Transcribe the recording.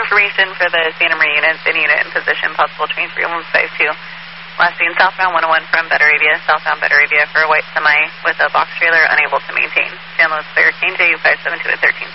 information for the Santa Maria units in unit and position, possible change for 152. Last seen southbound 101 from Betaravia, southbound Betaravia for a white semi with a box trailer unable to maintain. Downloads clear, KJ 572 at 13.